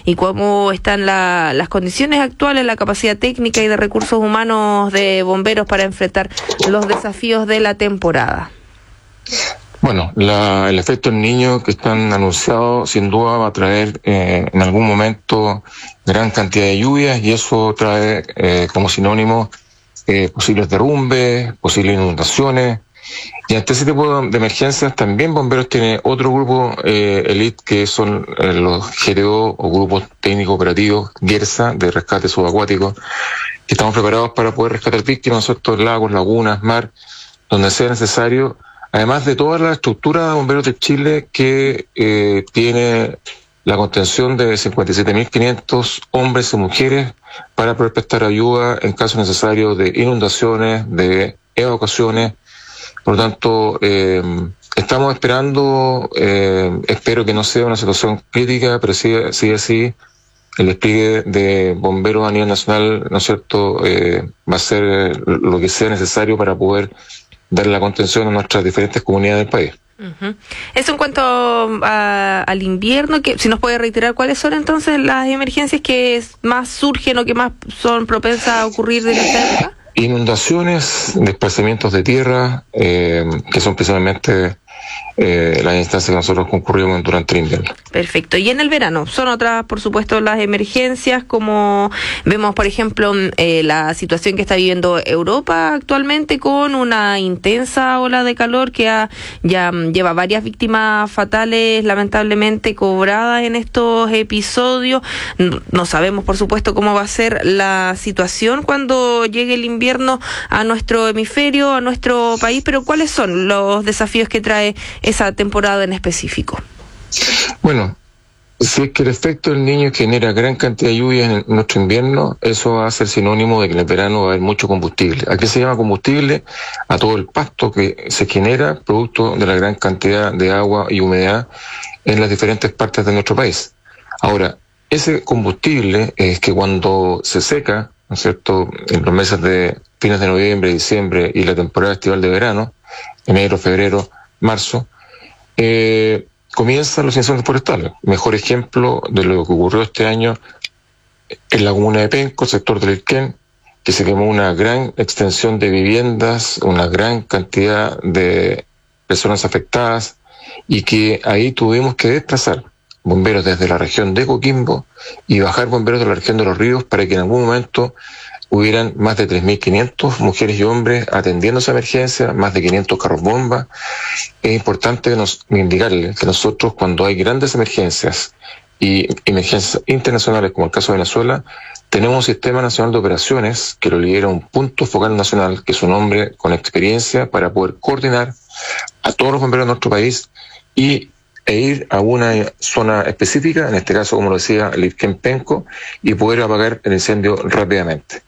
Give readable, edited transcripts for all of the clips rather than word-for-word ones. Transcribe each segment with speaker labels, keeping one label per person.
Speaker 1: y cómo están las condiciones actuales, la capacidad técnica y de recursos humanos de bomberos para enfrentar los desafíos de la temporada.
Speaker 2: Bueno, el efecto El Niño que están anunciados sin duda va a traer en algún momento gran cantidad de lluvias, y eso trae como sinónimo posibles derrumbes, posibles inundaciones. Y ante ese tipo de emergencias también Bomberos tiene otro grupo elite, que son los GTO o grupos técnicos operativos GERSA de rescate subacuático, que estamos preparados para poder rescatar víctimas, ¿cierto?, lagos, lagunas, mar, donde sea necesario. Además de toda la estructura de Bomberos de Chile que tiene la contención de 57.500 hombres y mujeres para poder prestar ayuda en caso necesario de inundaciones, de evacuaciones. Por lo tanto, estamos esperando, espero que no sea una situación crítica, pero sí así, el despliegue de bomberos a nivel nacional, ¿no es cierto?, va a ser lo que sea necesario para poder dar la contención a nuestras diferentes comunidades del país.
Speaker 1: Uh-huh. Eso en cuanto al invierno, que si nos puede reiterar cuáles son entonces las emergencias que más surgen o que más son propensas a ocurrir en esta época.
Speaker 2: Inundaciones, desplazamientos de tierra, que son principalmente las instancias que nosotros concurrimos durante el invierno.
Speaker 1: Perfecto. Y en el verano son otras, por supuesto, las emergencias, como vemos, por ejemplo, la situación que está viviendo Europa actualmente con una intensa ola de calor que ya lleva varias víctimas fatales, lamentablemente cobradas en estos episodios. No sabemos, por supuesto, cómo va a ser la situación cuando llegue el invierno a nuestro hemisferio, a nuestro país, pero ¿cuáles son los desafíos que trae esa temporada en específico?
Speaker 2: Bueno, si es que el efecto del Niño genera gran cantidad de lluvias en nuestro invierno, eso va a ser sinónimo de que en el verano va a haber mucho combustible. ¿A qué se llama combustible? A todo el pasto que se genera producto de la gran cantidad de agua y humedad en las diferentes partes de nuestro país. Ahora, ese combustible es que cuando se seca, ¿no es cierto?, en los meses de fines de noviembre, diciembre y la temporada estival de verano, enero, febrero, marzo, comienzan los incendios forestales. Mejor ejemplo de lo que ocurrió este año en la comuna de Penco, sector del Irquén, que se quemó una gran extensión de viviendas, una gran cantidad de personas afectadas, y que ahí tuvimos que desplazar bomberos desde la región de Coquimbo y bajar bomberos de la región de Los Ríos para que en algún momento hubieran más de 3.500 mujeres y hombres atendiendo esa emergencia, más de 500 carros bomba. Es importante indicarles que nosotros, cuando hay grandes emergencias y emergencias internacionales, como el caso de Venezuela, tenemos un sistema nacional de operaciones que lo lidera un punto focal nacional, que es un hombre con experiencia para poder coordinar a todos los bomberos de nuestro país e ir a una zona específica, en este caso, como lo decía, el Irquén Penco, y poder apagar el incendio rápidamente.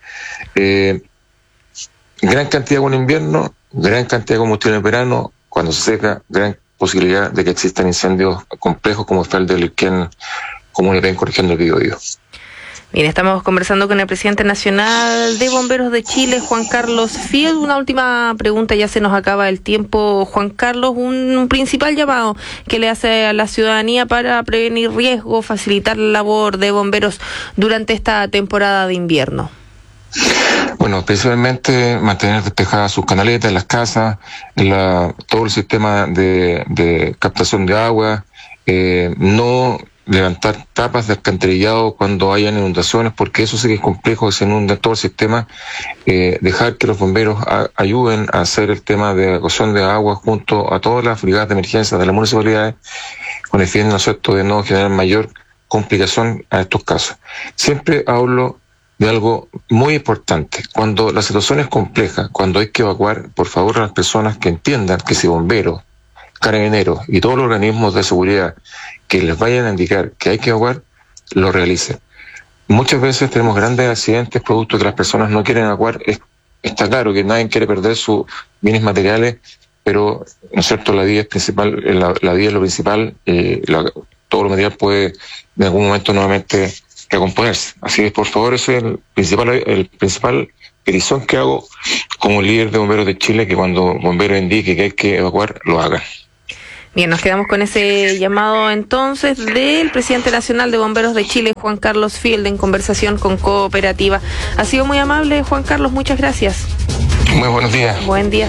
Speaker 2: Gran cantidad con invierno, gran cantidad de combustible en verano, cuando se seca, gran posibilidad de que existan incendios complejos como fue el del Irquén, como le ven corrigiendo el Biobío.
Speaker 1: Bien, estamos conversando con el presidente nacional de Bomberos de Chile, Juan Carlos Field. Una última pregunta, ya se nos acaba el tiempo, Juan Carlos. Un principal llamado que le hace a la ciudadanía para prevenir riesgos, facilitar la labor de bomberos durante esta temporada de invierno.
Speaker 2: Bueno, principalmente mantener despejadas sus canaletas, las casas, todo el sistema de captación de agua, no levantar tapas de alcantarillado cuando hayan inundaciones, porque eso sí que es complejo, se inunda todo el sistema. Dejar que los bomberos ayuden a hacer el tema de evacuación de agua junto a todas las brigadas de emergencia de las municipalidades, con el fin, ¿no es cierto?, de no generar mayor complicación a estos casos. Siempre hablo de algo muy importante. Cuando la situación es compleja, cuando hay que evacuar, por favor, a las personas que entiendan que si bomberos, carabineros y todos los organismos de seguridad que les vayan a indicar que hay que evacuar, lo realicen. Muchas veces tenemos grandes accidentes producto de que las personas no quieren evacuar. Está claro que nadie quiere perder sus bienes materiales, pero, ¿no es cierto?, la vida es principal, la vida es lo principal, todo lo material puede en algún momento nuevamente recomponerse. Así que, por favor, ese es el principal petición que hago como líder de Bomberos de Chile, que cuando bomberos indique que hay que evacuar, lo hagan.
Speaker 1: Bien, nos quedamos con ese llamado entonces del presidente nacional de Bomberos de Chile, Juan Carlos Field, en conversación con Cooperativa. Ha sido muy amable, Juan Carlos, muchas gracias.
Speaker 2: Muy buenos días.
Speaker 1: Buen día.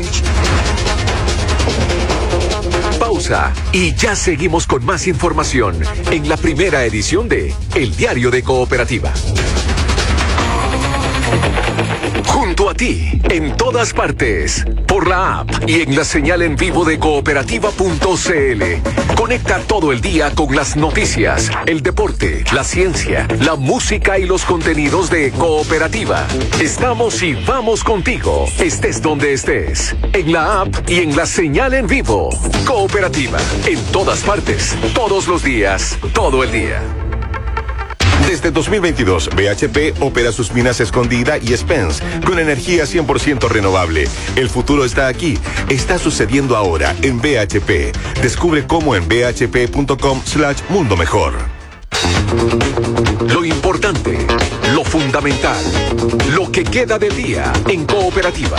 Speaker 3: Pausa y ya seguimos con más información en la primera edición de El Diario de Cooperativa. Junto a ti, en todas partes, por la app y en la señal en vivo de cooperativa.cl. Conecta todo el día con las noticias, el deporte, la ciencia, la música y los contenidos de Cooperativa. Estamos y vamos contigo, estés donde estés, en la app y en la señal en vivo. Cooperativa, en todas partes, todos los días, todo el día.
Speaker 4: Desde 2022, BHP opera sus minas Escondida y Spence con energía 100% renovable. El futuro está aquí. Está sucediendo ahora en BHP. Descubre cómo en bhp.com/mundo mejor.
Speaker 3: Lo importante, lo fundamental, lo que queda del día en Cooperativa.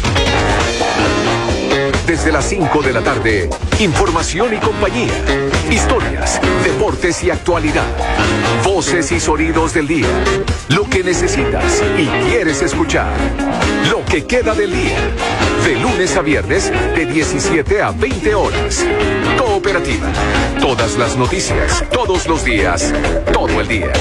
Speaker 3: Desde las 5 de la tarde, información y compañía, historias, deportes y actualidad, voces y sonidos del día, lo que necesitas y quieres escuchar, lo que queda del día, de lunes a viernes de 17 a 20 horas. Cooperativa, todas las noticias, todos los días, todo el día.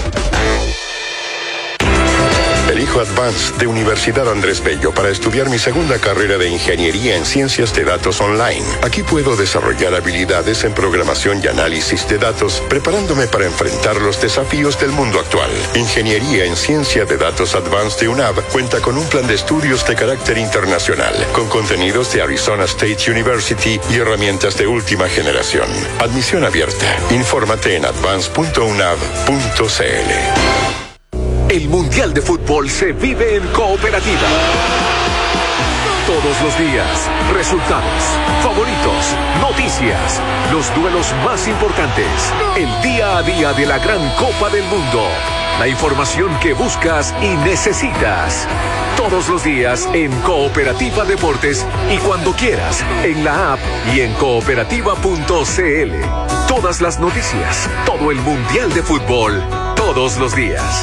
Speaker 4: Elijo Advanced de Universidad Andrés Bello para estudiar mi segunda carrera de Ingeniería en Ciencias de Datos Online. Aquí puedo desarrollar habilidades en programación y análisis de datos, preparándome para enfrentar los desafíos del mundo actual. Ingeniería en Ciencia de Datos Advanced de UNAV cuenta con un plan de estudios de carácter internacional, con contenidos de Arizona State University y herramientas de última generación. Admisión abierta. Infórmate en advance.unav.cl.
Speaker 3: El Mundial de Fútbol se vive en Cooperativa. Todos los días, resultados, favoritos, noticias, los duelos más importantes, el día a día de la gran Copa del Mundo, la información que buscas y necesitas. Todos los días en Cooperativa Deportes y cuando quieras en la app y en cooperativa.cl. Todas las noticias, todo el Mundial de Fútbol, todos los días.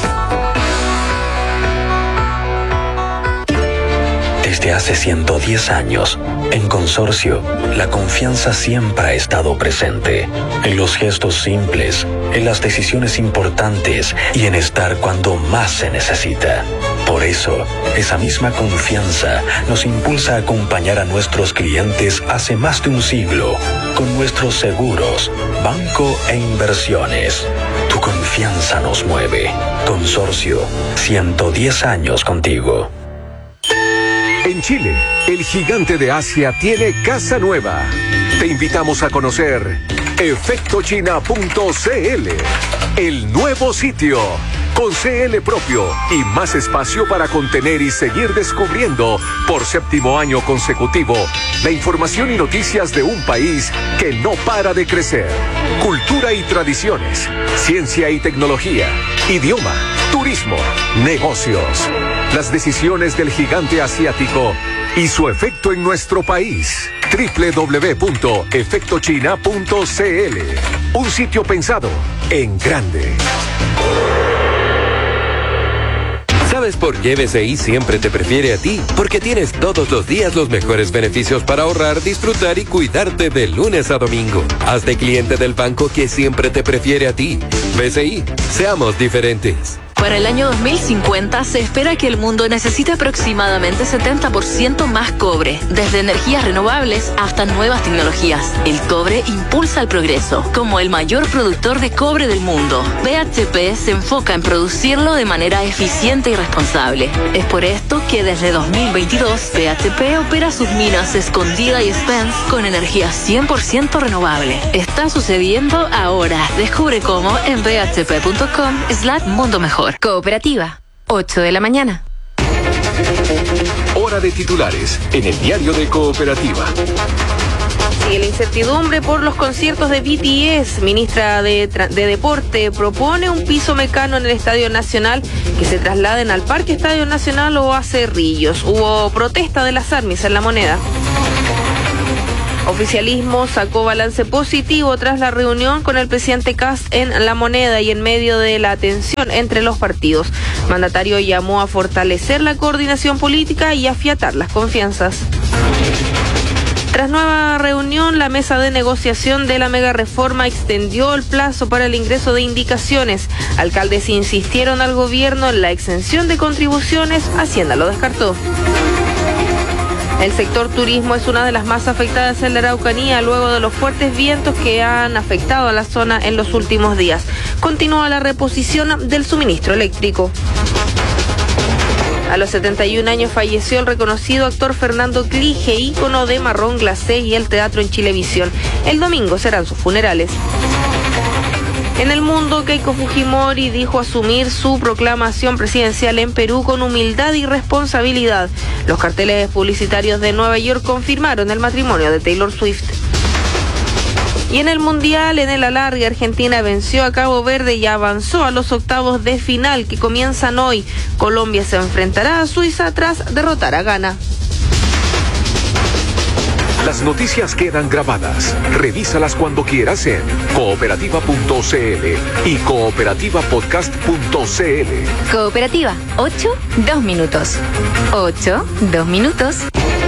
Speaker 5: Desde hace 110 años, en Consorcio, la confianza siempre ha estado presente, en los gestos simples, en las decisiones importantes y en estar cuando más se necesita. Por eso, esa misma confianza nos impulsa a acompañar a nuestros clientes hace más de un siglo, con nuestros seguros, banco e inversiones. Tu confianza nos mueve. Consorcio, 110 años contigo.
Speaker 3: En Chile, el gigante de Asia tiene casa nueva. Te invitamos a conocer efectochina.cl, el nuevo sitio, con CL propio y más espacio para contener y seguir descubriendo por 7º año consecutivo la información y noticias de un país que no para de crecer. Cultura y tradiciones, ciencia y tecnología, idioma, turismo, negocios. Las decisiones del gigante asiático y su efecto en nuestro país. www.efectochina.cl. Un sitio pensado en grande.
Speaker 6: ¿Sabes por qué BCI siempre te prefiere a ti? Porque tienes todos los días los mejores beneficios para ahorrar, disfrutar y cuidarte de lunes a domingo. Hazte cliente del banco que siempre te prefiere a ti. BCI, seamos diferentes.
Speaker 7: Para el año 2050 se espera que el mundo necesite aproximadamente 70% más cobre, desde energías renovables hasta nuevas tecnologías. El cobre impulsa el progreso. Como el mayor productor de cobre del mundo, BHP se enfoca en producirlo de manera eficiente y responsable. Es por esto que desde 2022 BHP opera sus minas Escondida y Spence con energía 100% renovable. Está sucediendo ahora. Descubre cómo en bhp.com/mundo mejor. Cooperativa, 8 de la mañana.
Speaker 3: Hora de titulares en el Diario de Cooperativa.
Speaker 1: Sigue la incertidumbre por los conciertos de BTS. Ministra de Deporte propone un piso mecano en el Estadio Nacional que se trasladen al Parque Estadio Nacional o a Cerrillos. Hubo protesta de las ARMYs en La Moneda. Oficialismo sacó balance positivo tras la reunión con el presidente Kast en La Moneda y en medio de la tensión entre los partidos. Mandatario llamó a fortalecer la coordinación política y afiatar las confianzas. Tras nueva reunión, la mesa de negociación de la megareforma extendió el plazo para el ingreso de indicaciones. Alcaldes insistieron al gobierno en la exención de contribuciones, Hacienda lo descartó. El sector turismo es una de las más afectadas en la Araucanía luego de los fuertes vientos que han afectado a la zona en los últimos días. Continúa la reposición del suministro eléctrico. A los 71 años falleció el reconocido actor Fernando Clige, ícono de Marrón Glacé y el teatro en Chilevisión. El domingo serán sus funerales. En el mundo, Keiko Fujimori dijo asumir su proclamación presidencial en Perú con humildad y responsabilidad. Los carteles publicitarios de Nueva York confirmaron el matrimonio de Taylor Swift. Y en el Mundial, en el alargue, Argentina venció a Cabo Verde y avanzó a los octavos de final que comienzan hoy. Colombia se enfrentará a Suiza tras derrotar a Ghana.
Speaker 3: Las noticias quedan grabadas. Revísalas cuando quieras en cooperativa.cl y cooperativapodcast.cl.
Speaker 8: Cooperativa, 8, 2 minutos. 8, 2 minutos.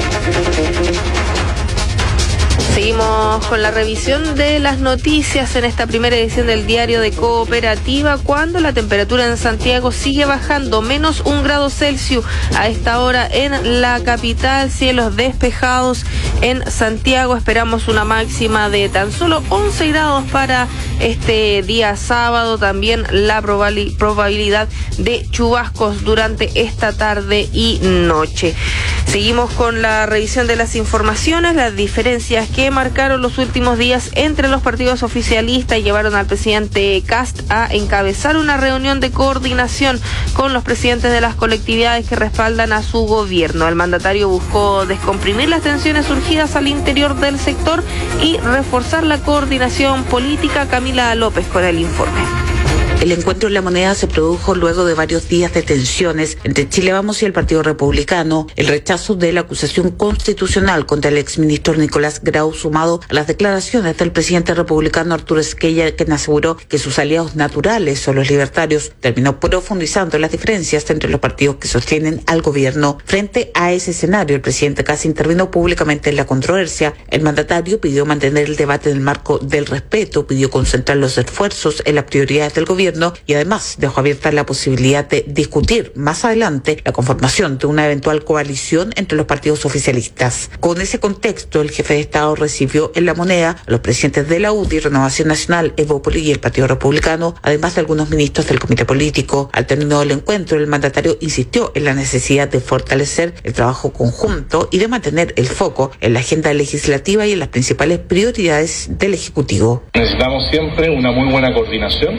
Speaker 1: Seguimos con la revisión de las noticias en esta primera edición del diario de Cooperativa, cuando la temperatura en Santiago sigue bajando, menos 1 grado Celsius a esta hora en la capital, cielos despejados en Santiago. Esperamos una máxima de tan solo 11 grados para este día sábado, también la probabilidad de chubascos durante esta tarde y noche. Seguimos con la revisión de las informaciones. Las diferencias que marcaron los últimos días entre los partidos oficialistas llevaron al presidente Kast a encabezar una reunión de coordinación con los presidentes de las colectividades que respaldan a su gobierno. El mandatario buscó descomprimir las tensiones surgidas al interior del sector y reforzar la coordinación política. Camila López con el informe.
Speaker 9: El encuentro en La Moneda se produjo luego de varios días de tensiones entre Chile Vamos y el Partido Republicano, el rechazo de la acusación constitucional contra el exministro Nicolás Grau, sumado a las declaraciones del presidente republicano Arturo Esquella, quien aseguró que sus aliados naturales son los libertarios, terminó profundizando las diferencias entre los partidos que sostienen al gobierno. Frente a ese escenario, el presidente casi intervino públicamente en la controversia. El mandatario pidió mantener el debate en el marco del respeto, pidió concentrar los esfuerzos en las prioridades del gobierno y además dejó abierta la posibilidad de discutir más adelante la conformación de una eventual coalición entre los partidos oficialistas. Con ese contexto, el jefe de Estado recibió en La Moneda a los presidentes de la UDI, Renovación Nacional, Evópolis y el Partido Republicano, además de algunos ministros del comité político. Al término del encuentro, el mandatario insistió en la necesidad de fortalecer el trabajo conjunto y de mantener el foco en la agenda legislativa y en las principales prioridades del Ejecutivo.
Speaker 10: Necesitamos siempre una muy buena coordinación.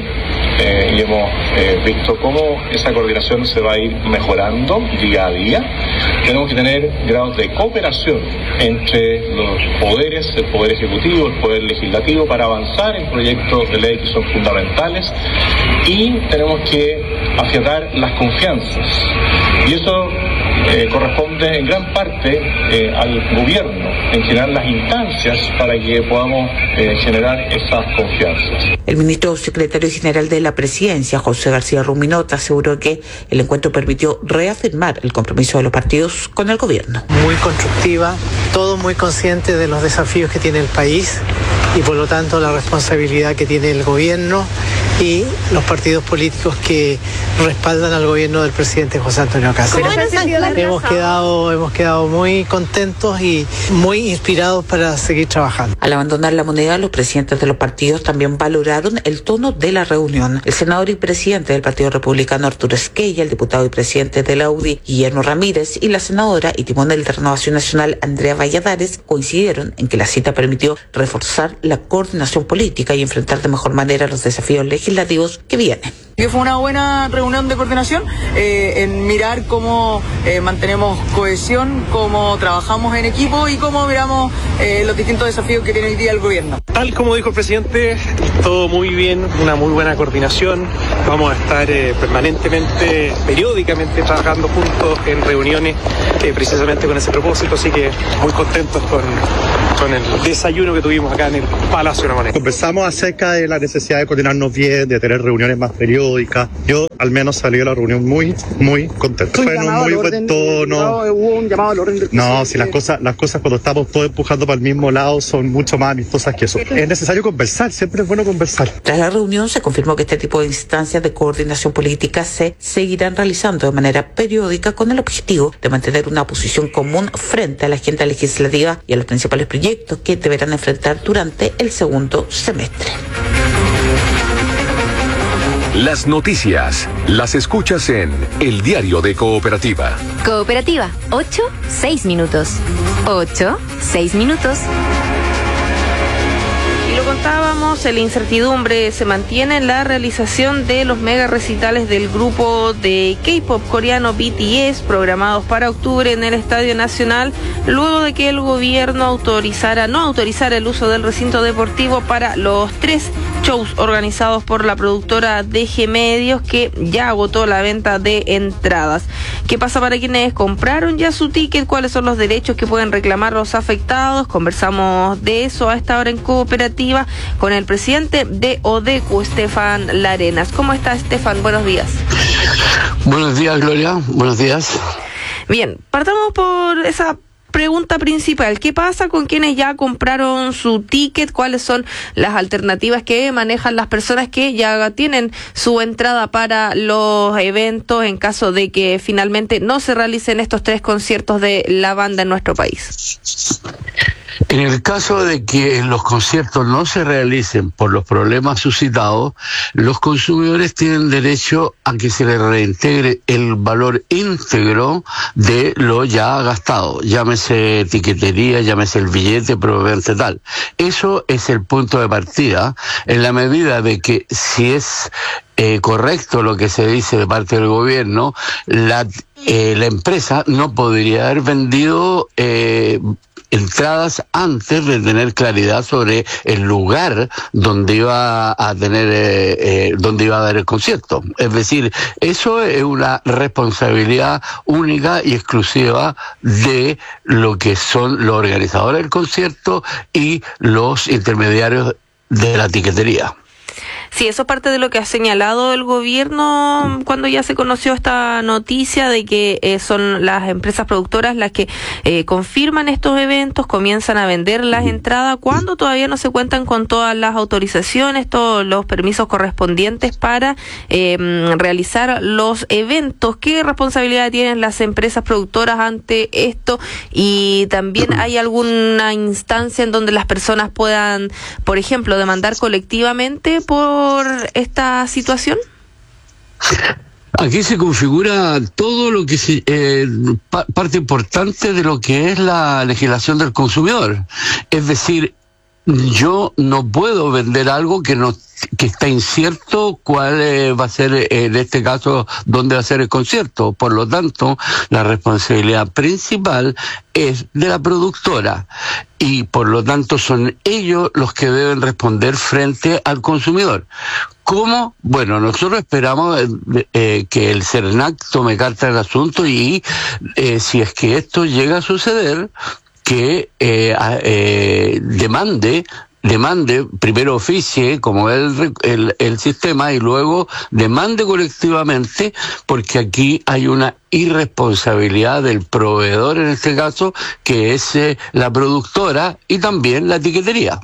Speaker 10: Y hemos visto cómo esa coordinación se va a ir mejorando día a día. Tenemos que tener grados de cooperación entre los poderes, el Poder Ejecutivo, el Poder Legislativo, para avanzar en proyectos de ley que son fundamentales, y tenemos que afiatar las confianzas. Y eso corresponde en gran parte al gobierno, en generar las instancias para que podamos generar esas confianzas.
Speaker 9: El ministro secretario general de la Presidencia, José García Ruminot, aseguró que el encuentro permitió reafirmar el compromiso de los partidos con el gobierno.
Speaker 11: Muy constructiva, todos muy conscientes de los desafíos que tiene el país y por lo tanto la responsabilidad que tiene el gobierno y los partidos políticos que respaldan al gobierno del presidente José Antonio Kast. Hemos quedado muy contentos y muy inspirados para seguir trabajando.
Speaker 9: Al abandonar La Moneda, los presidentes de los partidos también valoraron el tono de la reunión. El senador y presidente del Partido Republicano Arturo Esquella, el diputado y presidente de la UDI Guillermo Ramírez y la senadora y timonel de Renovación Nacional Andrea Valladares coincidieron en que la cita permitió reforzar la coordinación política y enfrentar de mejor manera los desafíos legislativos que vienen.
Speaker 12: Fue una buena reunión de coordinación en mirar cómo mantenemos cohesión, cómo trabajamos en equipo y cómo miramos los distintos desafíos que tiene hoy día el gobierno.
Speaker 13: Tal como dijo el presidente, todo muy bien, una muy buena coordinación. Vamos a estar permanentemente, periódicamente trabajando juntos en reuniones precisamente con ese propósito, así que muy contentos con el desayuno que tuvimos acá en el Palacio de la Moneda.
Speaker 14: Conversamos acerca de la necesidad de coordinarnos bien, de tener reuniones más periódicas. Yo al menos salí de la reunión muy contento. Fue en un muy buen tono.
Speaker 15: Hubo un llamado al orden del presidente.
Speaker 14: No, si las cosas cuando estamos todos empujando para el mismo lado son mucho más amistosas que eso. Es necesario conversar, siempre es bueno conversar.
Speaker 9: Tras la reunión se confirmó que este tipo de instancias de coordinación política se seguirán realizando de manera periódica con el objetivo de mantener una posición común frente a la agenda legislativa y a los principales proyectos que deberán enfrentar durante el segundo semestre.
Speaker 3: Las noticias las escuchas en El Diario de Cooperativa.
Speaker 8: Cooperativa, 8, 6 minutos. 8, 6 minutos.
Speaker 1: Lo contábamos, la incertidumbre se mantiene en la realización de los mega recitales del grupo de K-pop coreano BTS programados para octubre en el Estadio Nacional, luego de que el gobierno no autorizara el uso del recinto deportivo para los 3 shows organizados por la productora DG Medios, que ya agotó la venta de entradas. ¿Qué pasa para quienes compraron ya su ticket? ¿Cuáles son los derechos que pueden reclamar los afectados? Conversamos de eso a esta hora en Cooperativa con el presidente de ODECU, Estefan Larenas. ¿Cómo está, Estefan? Buenos días.
Speaker 16: Buenos días, Gloria. Buenos días.
Speaker 1: Bien, partamos por esa pregunta principal. ¿Qué pasa con quienes ya compraron su ticket? ¿Cuáles son las alternativas que manejan las personas que ya tienen su entrada para los eventos en caso de que finalmente no se realicen estos 3 conciertos de la banda en nuestro país?
Speaker 16: En el caso de que los conciertos no se realicen por los problemas suscitados, los consumidores tienen derecho a que se les reintegre el valor íntegro de lo ya gastado, llámese etiquetería, llámese el billete propiamente tal. Eso es el punto de partida, en la medida de que si es correcto lo que se dice de parte del gobierno, la empresa no podría haber vendido entradas antes de tener claridad sobre el lugar donde iba a tener donde iba a dar el concierto. Es decir, eso es una responsabilidad única y exclusiva de lo que son los organizadores del concierto y los intermediarios de la tiquetería.
Speaker 1: Sí, eso es parte de lo que ha señalado el gobierno cuando ya se conoció esta noticia de que son las empresas productoras las que confirman estos eventos, comienzan a vender las entradas cuando todavía no se cuentan con todas las autorizaciones, todos los permisos correspondientes para realizar los eventos. ¿Qué responsabilidad tienen las empresas productoras ante esto? Y también hay alguna instancia en donde las personas puedan, por ejemplo, demandar colectivamente por esta situación.
Speaker 16: Aquí se configura todo lo que parte importante de lo que es la legislación del consumidor. Es decir, yo no puedo vender algo que está incierto cuál va a ser, en este caso, dónde va a ser el concierto. Por lo tanto, la responsabilidad principal es de la productora y por lo tanto son ellos los que deben responder frente al consumidor. ¿Cómo? Bueno, nosotros esperamos que el CERNAC tome carta del asunto y si es que esto llega a suceder, que demande, primero oficie como el sistema y luego demande colectivamente, porque aquí hay una irresponsabilidad del proveedor en este caso, que es la productora y también la etiquetería.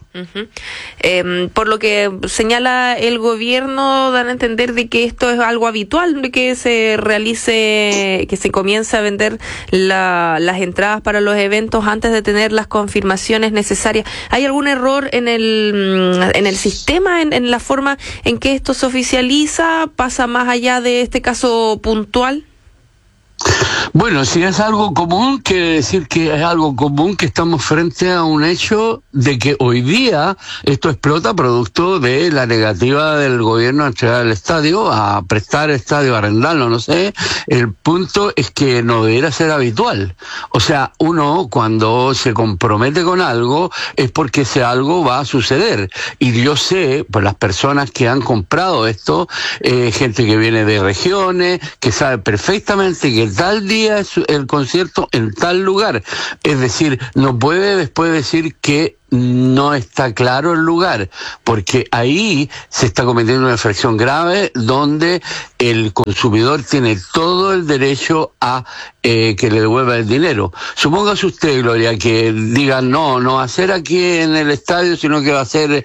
Speaker 1: Por lo que señala el gobierno, dan a entender de que esto es algo habitual, de que se realice, que se comience a vender las entradas para los eventos antes de tener las confirmaciones necesarias. ¿Hay algún error en el sistema, en la forma en que esto se oficializa? ¿Pasa más allá de este caso puntual?
Speaker 16: Bueno, si es algo común, quiere decir que es algo común que estamos frente a un hecho de que hoy día esto explota producto de la negativa del gobierno a entregar el estadio, a prestar el estadio, a arrendarlo, no sé. El punto es que no debería ser habitual. O sea, uno cuando se compromete con algo es porque ese algo va a suceder. Y yo sé, pues las personas que han comprado esto, gente que viene de regiones, que sabe perfectamente que tal día es el concierto en tal lugar. Es decir, no puede después decir que no está claro el lugar, porque ahí se está cometiendo una infracción grave donde el consumidor tiene todo el derecho a que le devuelva el dinero. Supóngase usted, Gloria, que diga no va a ser aquí en el estadio, sino que va a ser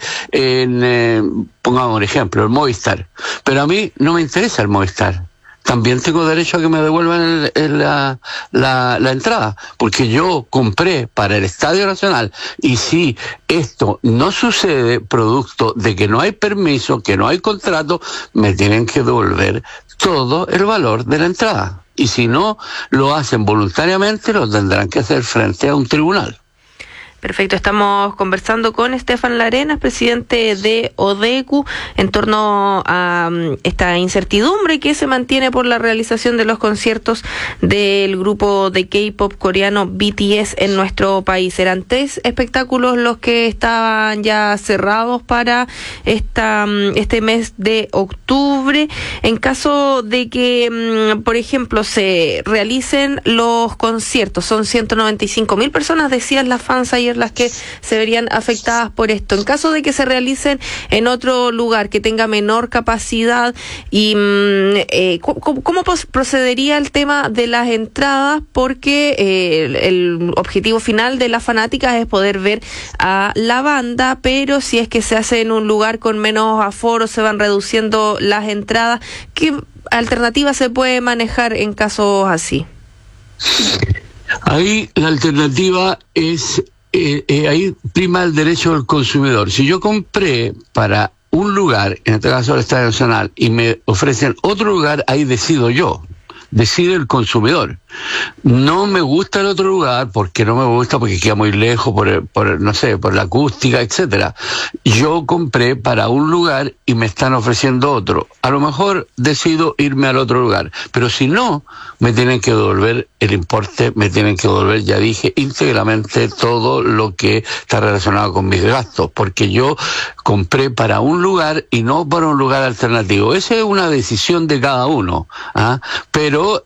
Speaker 16: en, pongamos un ejemplo, el Movistar. Pero a mí no me interesa el Movistar. También tengo derecho a que me devuelvan la entrada, porque yo compré para el Estadio Nacional, y si esto no sucede producto de que no hay permiso, que no hay contrato, me tienen que devolver todo el valor de la entrada. Y si no lo hacen voluntariamente, lo tendrán que hacer frente a un tribunal.
Speaker 1: Perfecto, estamos conversando con Estefan Larenas, presidente de ODECU, en torno a esta incertidumbre que se mantiene por la realización de los conciertos del grupo de K-pop coreano BTS en nuestro país. Eran 3 espectáculos los que estaban ya cerrados para este mes de octubre. En caso de que, por ejemplo, se realicen los conciertos, son 195.000 personas, decían las fans ayer, las que se verían afectadas por esto. En caso de que se realicen en otro lugar que tenga menor capacidad, y ¿cómo procedería el tema de las entradas? Porque el objetivo final de las fanáticas es poder ver a la banda, pero si es que se hace en un lugar con menos aforo, se van reduciendo las entradas. ¿Qué alternativa se puede manejar en casos así?
Speaker 16: Ahí la alternativa es, ahí prima el derecho del consumidor. Si yo compré para un lugar, en este caso el Estadio Nacional, y me ofrecen otro lugar, ahí decido yo. Decide el consumidor. No me gusta el otro lugar porque no me gusta, porque queda muy lejos, por no sé, por la acústica, etcétera. Yo compré para un lugar y me están ofreciendo otro. A lo mejor decido irme al otro lugar, pero si no, me tienen que devolver el importe, me tienen que devolver, ya dije, íntegramente todo lo que está relacionado con mis gastos, porque yo compré para un lugar y no para un lugar alternativo. Esa es una decisión de cada uno, ¿ah? Pero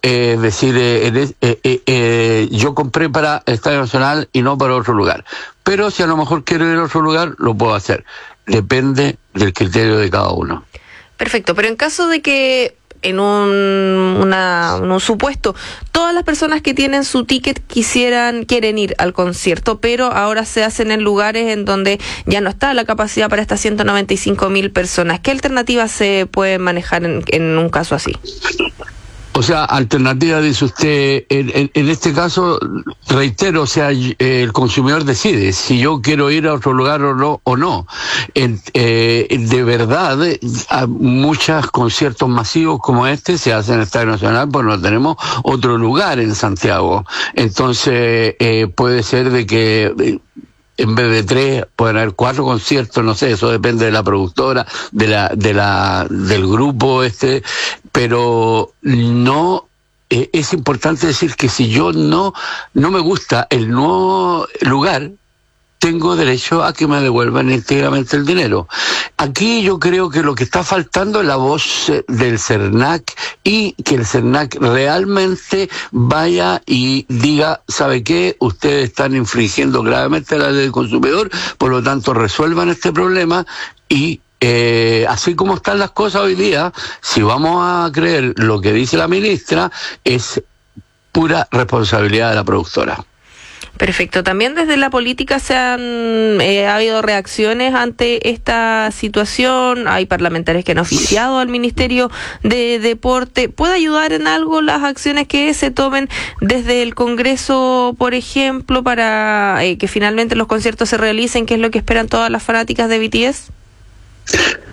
Speaker 16: yo compré para el Estadio Nacional y no para otro lugar. Pero si a lo mejor quiero ir a otro lugar, lo puedo hacer. Depende del criterio de cada uno.
Speaker 1: Perfecto, pero en caso de que en un supuesto, todas las personas que tienen su ticket quieren ir al concierto, pero ahora se hacen en lugares en donde ya no está la capacidad para estas 195.000 personas. ¿Qué alternativas se pueden manejar en un caso así?
Speaker 16: O sea, alternativa, dice usted, en este caso, reitero, o sea, el consumidor decide si yo quiero ir a otro lugar o no. De verdad, muchos conciertos masivos como este se hacen en el Estadio Nacional, pues no tenemos otro lugar en Santiago. Entonces, puede ser de que en vez de 3 pueden haber 4 conciertos, no sé, eso depende de la productora, del grupo pero no, es importante decir que si yo no me gusta el nuevo lugar, tengo derecho a que me devuelvan íntegramente el dinero. Aquí yo creo que lo que está faltando es la voz del CERNAC, y que el CERNAC realmente vaya y diga, ¿sabe qué? Ustedes están infringiendo gravemente la ley del consumidor, por lo tanto resuelvan este problema. Y así como están las cosas hoy día, si vamos a creer lo que dice la ministra, es pura responsabilidad de la productora.
Speaker 1: Perfecto. También desde la política ha habido reacciones ante esta situación. Hay parlamentarios que han oficiado al Ministerio de Deporte. ¿Puede ayudar en algo las acciones que se tomen desde el Congreso, por ejemplo, para que finalmente los conciertos se realicen, que es lo que esperan todas las fanáticas de BTS?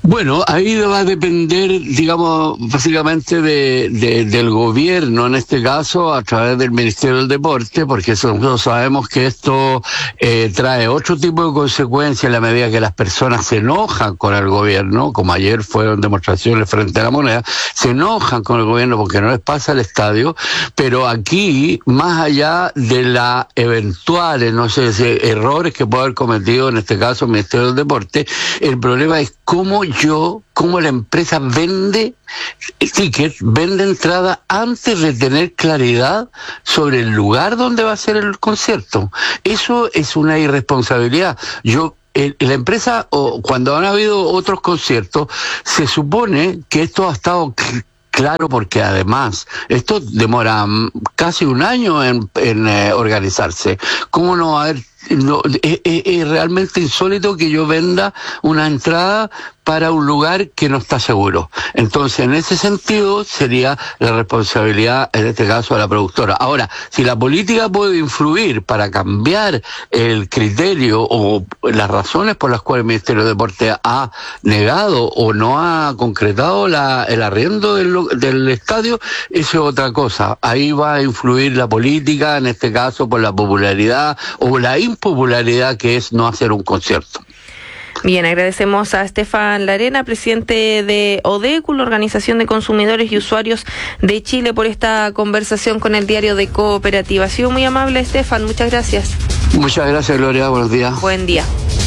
Speaker 16: Bueno, ahí va a depender, digamos, básicamente del gobierno, en este caso, a través del Ministerio del Deporte, porque nosotros sabemos que esto trae otro tipo de consecuencias en la medida que las personas se enojan con el gobierno, como ayer fueron demostraciones frente a la Moneda, se enojan con el gobierno porque no les pasa el estadio, pero aquí, más allá de las eventuales, no sé, errores que puede haber cometido, en este caso, el Ministerio del Deporte, el problema es cómo la empresa vende tickets, vende entrada antes de tener claridad sobre el lugar donde va a ser el concierto. Eso es una irresponsabilidad. La empresa, o cuando han habido otros conciertos, se supone que esto ha estado claro, porque además esto demora casi un año en organizarse. ¿Cómo no va a haber? No, es realmente insólito que yo venda una entrada para un lugar que no está seguro. Entonces, en ese sentido, sería la responsabilidad, en este caso, de la productora. Ahora, si la política puede influir para cambiar el criterio o las razones por las cuales el Ministerio de Deporte ha negado o no ha concretado el arriendo del estadio, eso es otra cosa. Ahí va a influir la política, en este caso, por la popularidad o la impopularidad que es no hacer un concierto.
Speaker 1: Bien, agradecemos a Estefan Larena, presidente de ODECU, la Organización de Consumidores y Usuarios de Chile, por esta conversación con el diario de Cooperativa. Ha sido muy amable, Estefan, muchas gracias.
Speaker 16: Muchas gracias, Gloria, buenos días.
Speaker 1: Buen día.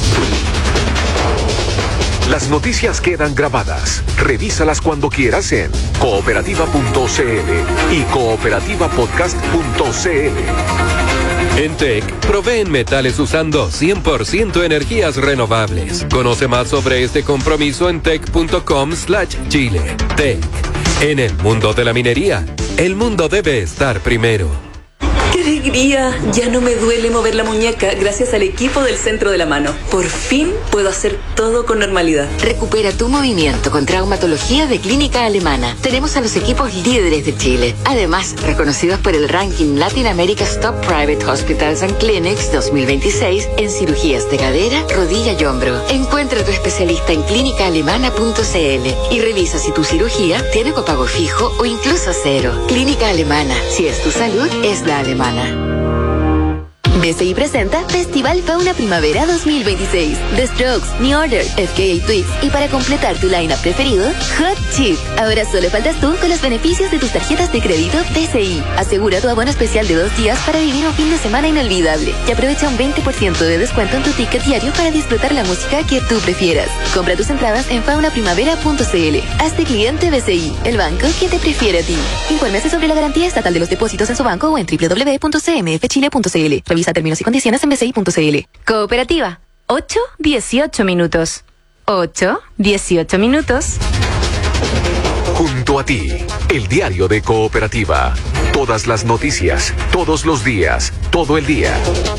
Speaker 3: Las noticias quedan grabadas. Revísalas cuando quieras en cooperativa.cl y cooperativapodcast.cl.
Speaker 6: En TEC, proveen metales usando 100% energías renovables. Conoce más sobre este compromiso en tec.com/Chile. TEC. En el mundo de la minería, el mundo debe estar primero.
Speaker 15: ¡Qué alegría! Ya no me duele mover la muñeca gracias al equipo del Centro de la Mano. Por fin puedo hacer todo con normalidad.
Speaker 8: Recupera tu movimiento con traumatología de Clínica Alemana. Tenemos a los equipos líderes de Chile. Además, reconocidos por el ranking Latin America's Top Private Hospitals and Clinics 2026 en cirugías de cadera, rodilla y hombro. Encuentra a tu especialista en clínicaalemana.cl y revisa si tu cirugía tiene copago fijo o incluso cero. Clínica Alemana. Si es tu salud, es la alemana. BCI presenta Festival Fauna Primavera 2026. The Strokes, New Order, FKA Twigs y para completar tu line-up preferido, Hot Chip. Ahora solo faltas tú con los beneficios de tus tarjetas de crédito BCI. Asegura tu abono especial de 2 días para vivir un fin de semana inolvidable y aprovecha un 20% de descuento en tu ticket diario para disfrutar la música que tú prefieras. Compra tus entradas en faunaprimavera.cl. Hazte cliente BCI, el banco que te prefiere a ti. Infórmese sobre la garantía estatal de los depósitos en su banco o en www.cmfchile.cl. Revisa términos y condiciones en bci.cl. Cooperativa. 8:18 minutos. 8:18 minutos.
Speaker 3: Junto a ti, el diario de Cooperativa. Todas las noticias, todos los días, todo el día.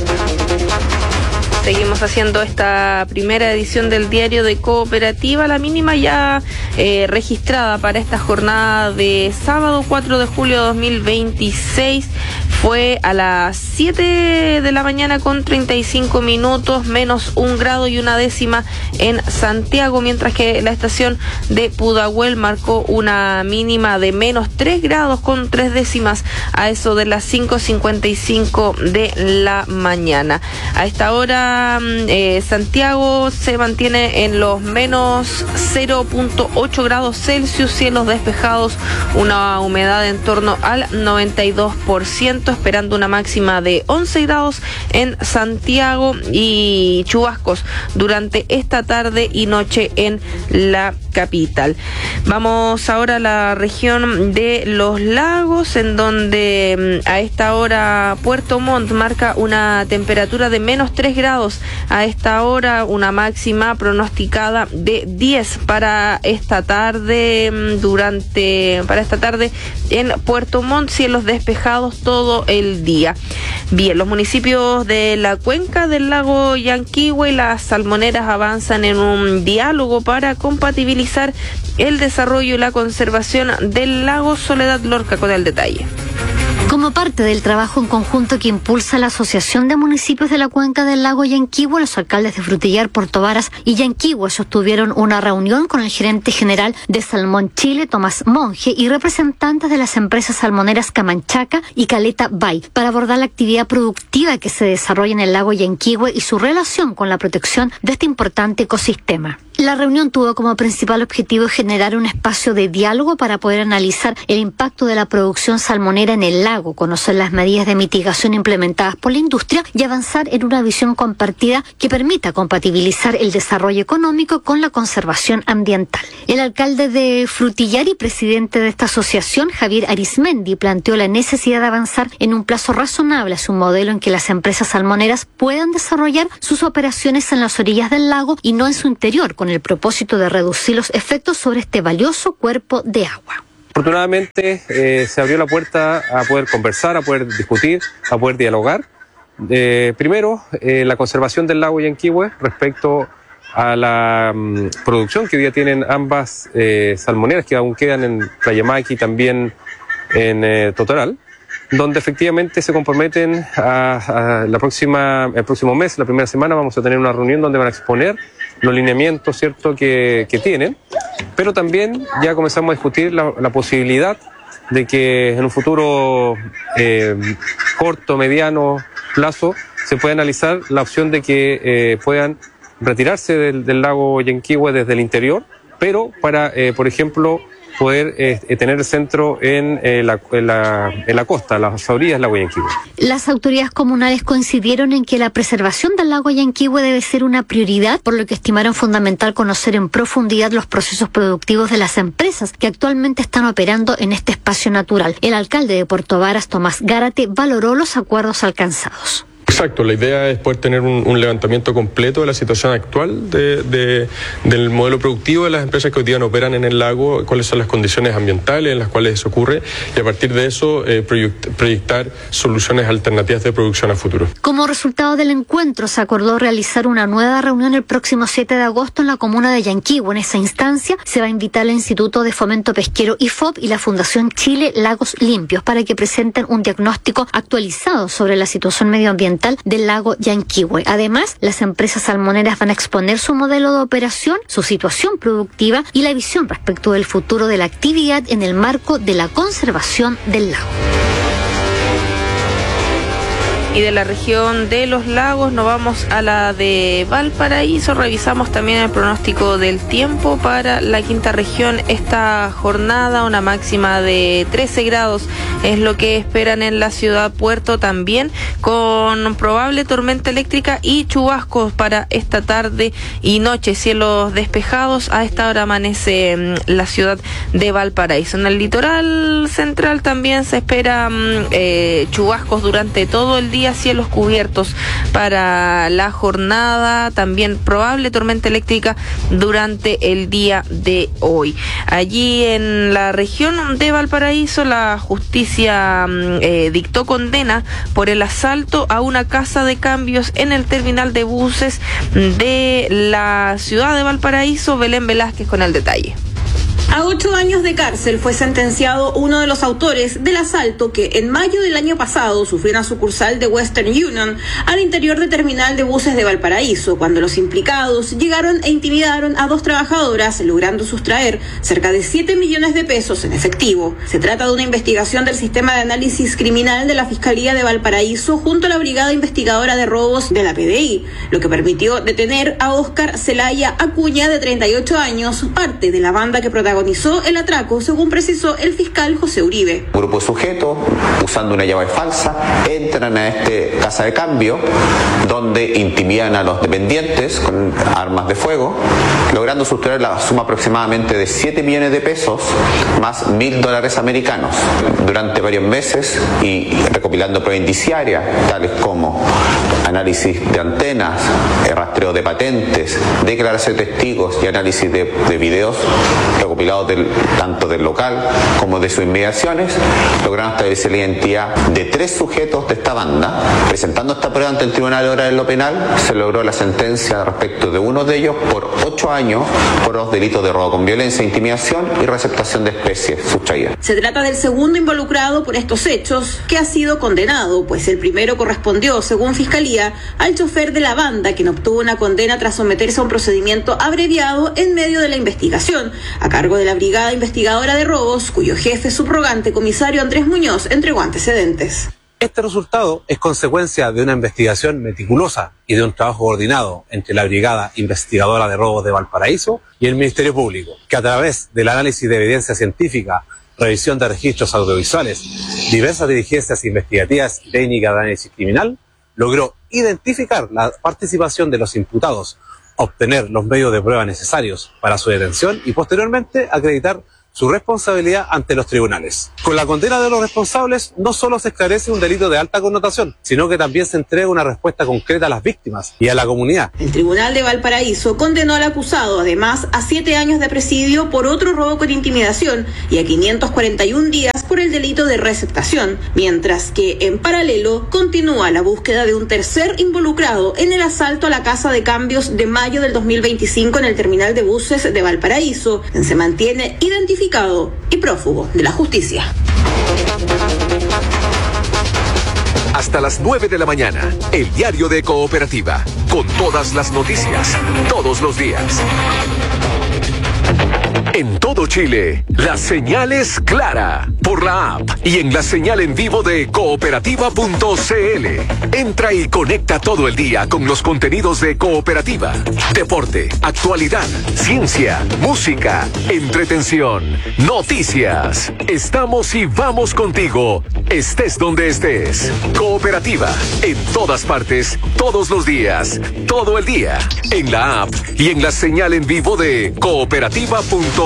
Speaker 1: Seguimos haciendo esta primera edición del diario de Cooperativa, la mínima ya registrada para esta jornada de sábado 4 de julio de 2026 fue a las 7 de la mañana con 35 minutos, menos 1 grado y 1 décima en Santiago, mientras que la estación de Pudahuel marcó una mínima de menos 3 grados con 3 décimas a eso de las 5:55 de la mañana. A esta hora Santiago se mantiene en los menos 0.8 grados Celsius, cielos despejados, una humedad en torno al 92%, esperando una máxima de 11 grados en Santiago y chubascos durante esta tarde y noche en la capital. Vamos ahora a la región de Los Lagos, en donde a esta hora Puerto Montt marca una temperatura de menos 3 grados. A esta hora una máxima pronosticada de 10 para esta tarde. Para esta tarde en Puerto Montt, cielos despejados todo el día. Bien, los municipios de la cuenca del lago Yanquihue y las Salmoneras avanzan en un diálogo para compatibilizar el desarrollo y la conservación del lago. Soledad Lorca con el detalle.
Speaker 17: Como parte del trabajo en conjunto que impulsa la Asociación de Municipios de la Cuenca del Lago Yanquihue, los alcaldes de Frutillar, Puerto Varas y Yanquihue sostuvieron una reunión con el gerente general de Salmón Chile, Tomás Monge, y representantes de las empresas salmoneras Camanchaca y Caleta Bay para abordar la actividad productiva que se desarrolla en el lago Yanquihue y su relación con la protección de este importante ecosistema. La reunión tuvo como principal objetivo generar un espacio de diálogo para poder analizar el impacto de la producción salmonera en el lago, conocer las medidas de mitigación implementadas por la industria y avanzar en una visión compartida que permita compatibilizar el desarrollo económico con la conservación ambiental. El alcalde de Frutillar y presidente de esta asociación, Javier Arismendi, planteó la necesidad de avanzar en un plazo razonable hacia un modelo en que las empresas salmoneras puedan desarrollar sus operaciones en las orillas del lago y no en su interior, con el propósito de reducir los efectos sobre este valioso cuerpo de agua.
Speaker 18: Afortunadamente se abrió la puerta a poder conversar, a poder discutir, a poder dialogar. Primero, la conservación del lago Yanquihue respecto a la producción que hoy día tienen ambas salmoneras que aún quedan en Playamaqui y también en Totoral, donde efectivamente se comprometen el próximo mes, la primera semana, vamos a tener una reunión donde van a exponer los lineamientos, ¿cierto?, que tienen, pero también ya comenzamos a discutir la posibilidad de que en un futuro corto, mediano plazo, se pueda analizar la opción de que puedan retirarse del lago Yanquihue desde el interior, pero para, por ejemplo, poder tener el centro en la costa, las orillas del lago Yanquihue.
Speaker 17: Las autoridades comunales coincidieron en que la preservación del lago Yanquihue debe ser una prioridad, por lo que estimaron fundamental conocer en profundidad los procesos productivos de las empresas que actualmente están operando en este espacio natural. El alcalde de Puerto Varas, Tomás Gárate, valoró los acuerdos alcanzados.
Speaker 19: Exacto, la idea es poder tener un levantamiento completo de la situación actual del modelo productivo de las empresas que hoy día no operan en el lago, cuáles son las condiciones ambientales en las cuales eso ocurre y a partir de eso proyectar soluciones alternativas de producción a futuro.
Speaker 17: Como resultado del encuentro se acordó realizar una nueva reunión el próximo 7 de agosto en la comuna de Yanquihue. En esa instancia se va a invitar al Instituto de Fomento Pesquero IFOP y la Fundación Chile Lagos Limpios para que presenten un diagnóstico actualizado sobre la situación medioambiental del lago Yanquihue. Además, las empresas salmoneras van a exponer su modelo de operación, su situación productiva y la visión respecto del futuro de la actividad en el marco de la conservación del lago.
Speaker 1: Y de la región de los lagos nos vamos a la de Valparaíso. Revisamos también el pronóstico del tiempo para la quinta región esta jornada. Una máxima de 13 grados es lo que esperan en la ciudad Puerto, también con probable tormenta eléctrica y chubascos para esta tarde y noche. Cielos despejados. A esta hora amanece la ciudad de Valparaíso. En el litoral central también se esperan chubascos durante todo el día. Cielos cubiertos para la jornada, también probable tormenta eléctrica durante el día de hoy. Allí en la región de Valparaíso, la justicia dictó condena por el asalto a una casa de cambios en el terminal de buses de la ciudad de Valparaíso. Belén Velázquez con el detalle.
Speaker 20: A 8 años de cárcel fue sentenciado uno de los autores del asalto que en mayo del año pasado sufrió una sucursal de Western Union al interior del terminal de buses de Valparaíso, cuando los implicados llegaron e intimidaron a 2 trabajadoras, logrando sustraer cerca de 7 millones de pesos en efectivo. Se trata de una investigación del Sistema de Análisis Criminal de la Fiscalía de Valparaíso junto a la Brigada Investigadora de Robos de la PDI, lo que permitió detener a Óscar Celaya Acuña, de 38 años, parte de la banda que protagonizó el atraco, según precisó el fiscal José Uribe.
Speaker 21: Un grupo de sujetos, usando una llave falsa, entran a esta casa de cambio, donde intimidan a los dependientes con armas de fuego, logrando sustraer la suma aproximadamente de 7 millones de pesos, más $1.000 americanos. Durante varios meses y recopilando pruebas indiciarias, tales como análisis de antenas, rastreo de patentes, declaración de testigos y análisis de videos recopilados tanto del local como de sus inmediaciones, lograron establecer la identidad de 3 sujetos de esta banda. Presentando esta prueba ante el Tribunal Oral en lo penal, se logró la sentencia respecto de uno de ellos por 8 años por los delitos de robo con violencia, intimidación y receptación de especies sustraídas.
Speaker 20: Se trata del segundo involucrado por estos hechos que ha sido condenado, pues el primero correspondió, según Fiscalía, al chofer de la banda, quien obtuvo una condena tras someterse a un procedimiento abreviado en medio de la investigación, a cargo de la Brigada Investigadora de Robos, cuyo jefe subrogante, comisario Andrés Muñoz, entregó antecedentes.
Speaker 2: Este resultado es consecuencia de una investigación meticulosa y de un trabajo coordinado entre la Brigada Investigadora de Robos de Valparaíso y el Ministerio Público, que a través del análisis de evidencia científica, revisión de registros audiovisuales, diversas diligencias investigativas y técnicas de análisis criminal, logró identificar la participación de los imputados, obtener los medios de prueba necesarios para su detención y posteriormente acreditar su responsabilidad ante los tribunales. Con la condena de los responsables no solo se esclarece un delito de alta connotación, sino que también se entrega una respuesta concreta a las víctimas y a la comunidad.
Speaker 20: El Tribunal de Valparaíso condenó al acusado además a 7 años de presidio por otro robo con intimidación y a 541 días por el delito de receptación, mientras que en paralelo continúa la búsqueda de un tercer involucrado en el asalto a la casa de cambios de mayo del 2025 en el terminal de buses de Valparaíso, quien se mantiene identificado y prófugo de la justicia.
Speaker 3: Hasta las 9 de la mañana, el diario de Cooperativa, con todas las noticias, todos los días. En todo Chile, la señal es clara por la app y en la señal en vivo de cooperativa.cl. Entra y conecta todo el día con los contenidos de Cooperativa. Deporte, actualidad, ciencia, música, entretención, noticias. Estamos y vamos contigo, estés donde estés. Cooperativa, en todas partes, todos los días, todo el día. En la app y en la señal en vivo de cooperativa.cl.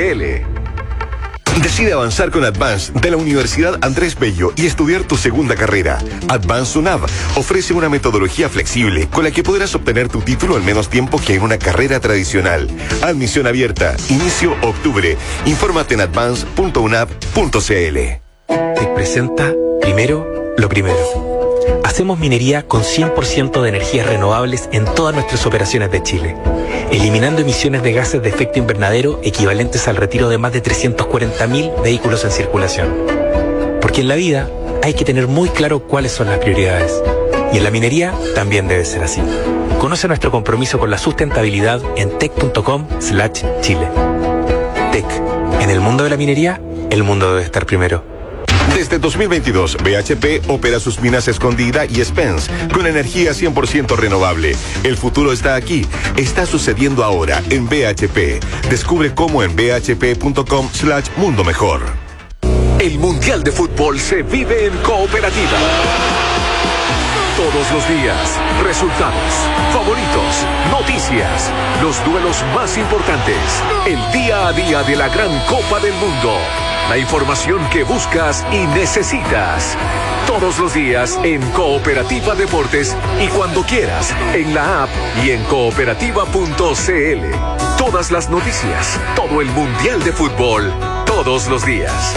Speaker 22: Decide avanzar con Advance de la Universidad Andrés Bello y estudiar tu segunda carrera. Advance UNAV ofrece una metodología flexible con la que podrás obtener tu título en menos tiempo que en una carrera tradicional. Admisión abierta. Inicio octubre. Infórmate en advance.unav.cl.
Speaker 23: Te presenta primero lo primero. Hacemos minería con 100% de energías renovables en todas nuestras operaciones de Chile, eliminando emisiones de gases de efecto invernadero equivalentes al retiro de más de 340.000 vehículos en circulación. Porque en la vida hay que tener muy claro cuáles son las prioridades. Y en la minería también debe ser así. Conoce nuestro compromiso con la sustentabilidad en tec.com/Chile. Tec. En el mundo de la minería, el mundo debe estar primero.
Speaker 22: Desde 2022, BHP opera sus minas Escondida y Spence con energía 100% renovable. El futuro está aquí, está sucediendo ahora en BHP. Descubre cómo en bhp.com/mundo mejor.
Speaker 3: El Mundial de Fútbol se vive en Cooperativa. Todos los días, resultados, favoritos, noticias, los duelos más importantes, el día a día de la gran Copa del Mundo. La información que buscas y necesitas. Todos los días en Cooperativa Deportes y cuando quieras en la app y en cooperativa.cl. Todas las noticias, todo el Mundial de Fútbol, todos los días.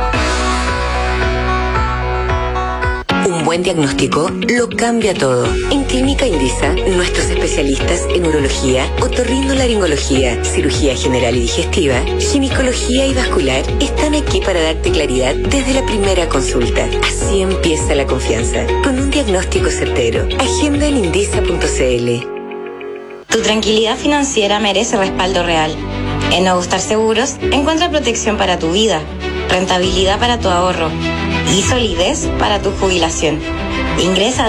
Speaker 24: Un buen diagnóstico lo cambia todo. En Clínica Indisa, nuestros especialistas en urología, otorrinolaringología, cirugía general y digestiva, ginecología y vascular están aquí para darte claridad desde la primera consulta. Así empieza la confianza, con un diagnóstico certero. Agenda en indisa.cl.
Speaker 25: Tu tranquilidad financiera merece respaldo real. En Ogostar Seguros encuentra protección para tu vida, rentabilidad para tu ahorro y solidez para tu jubilación. Ingresa a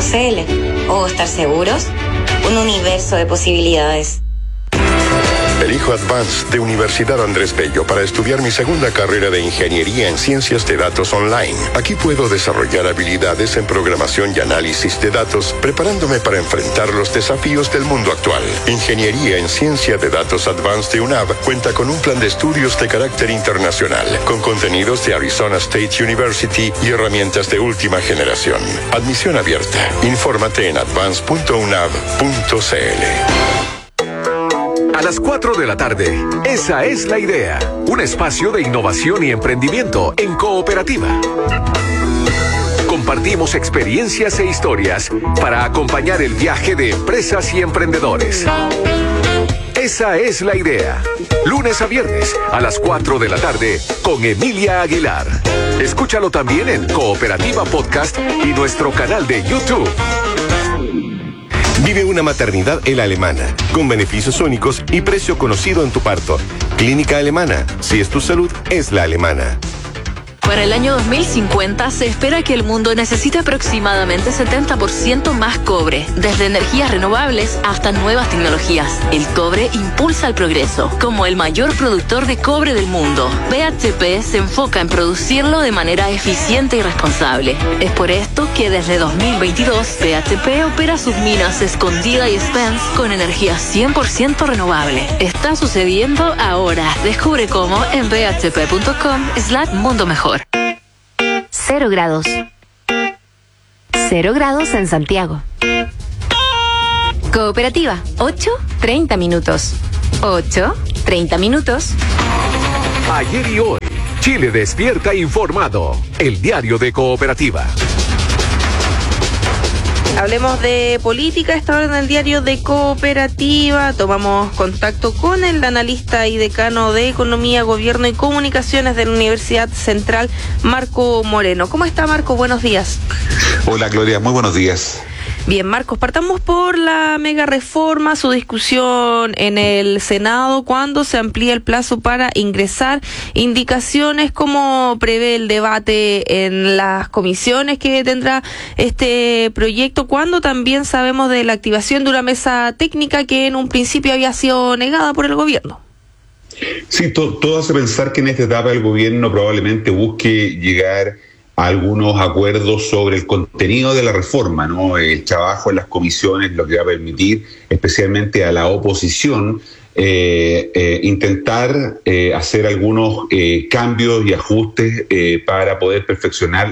Speaker 25: www.ogostarseguros.cl. Ogostar Seguros, un universo de posibilidades.
Speaker 4: El Elijo Advance de Universidad Andrés Bello para estudiar mi segunda carrera de Ingeniería en Ciencias de Datos Online. Aquí puedo desarrollar habilidades en programación y análisis de datos, preparándome para enfrentar los desafíos del mundo actual. Ingeniería en Ciencia de Datos Advance de UNAV cuenta con un plan de estudios de carácter internacional, con contenidos de Arizona State University y herramientas de última generación. Admisión abierta. Infórmate en advance.unav.cl.
Speaker 3: A las 4 de la tarde, esa es la idea. Un espacio de innovación y emprendimiento en cooperativa. Compartimos experiencias e historias para acompañar el viaje de empresas y emprendedores. Esa es la idea. Lunes a viernes a las 4 de la tarde con Emilia Aguilar. Escúchalo también en Cooperativa Podcast y nuestro canal de YouTube.
Speaker 22: Vive una maternidad en la Alemana, con beneficios únicos y precio conocido en tu parto. Clínica Alemana. Si es tu salud, es la alemana.
Speaker 5: Para el año 2050 se espera que el mundo necesite aproximadamente 70% más cobre, desde energías renovables hasta nuevas tecnologías. El cobre impulsa el progreso. Como el mayor productor de cobre del mundo, BHP se enfoca en producirlo de manera eficiente y responsable. Es por esto que desde 2022 BHP opera sus minas Escondida y Spence con energía 100% renovable. Está sucediendo ahora. Descubre cómo en bhp.com/mundo mejor.
Speaker 7: 0 grados. 0 grados en Santiago. Cooperativa, 8:30 minutos. 8:30 minutos.
Speaker 3: Ayer y hoy, Chile despierta informado. El diario de Cooperativa.
Speaker 1: Hablemos de política, esta hora en el diario de Cooperativa. Tomamos contacto con el analista y decano de Economía, Gobierno y Comunicaciones de la Universidad Central, Marco Moreno. ¿Cómo está, Marco? Buenos días.
Speaker 10: Hola, Gloria. Muy buenos días.
Speaker 1: Bien, Marcos, partamos por la mega reforma, su discusión en el Senado, cuándo se amplía el plazo para ingresar indicaciones, cómo prevé el debate en las comisiones que tendrá este proyecto, cuándo también sabemos de la activación de una mesa técnica que en un principio había sido negada por el gobierno.
Speaker 10: Sí, todo hace pensar que en esta etapa el gobierno probablemente busque llegar a algunos acuerdos sobre el contenido de la reforma, ¿no? El trabajo en las comisiones, lo que va a permitir especialmente a la oposición intentar hacer algunos cambios y ajustes para poder perfeccionar